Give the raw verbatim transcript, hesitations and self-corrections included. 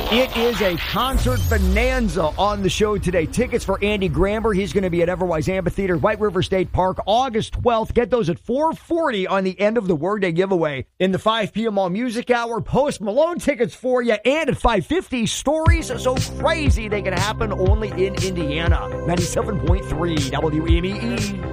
It is a concert bonanza on the show today. Tickets for Andy Grammer. He's going to be at Everwise Amphitheater, White River State Park, August twelfth. Get those at four forty on the end of the Workday giveaway. In the five p.m. All Music Hour, Post Malone tickets for you. And at five fifty, stories so crazy they can happen only in Indiana. ninety-seven point three W M E E.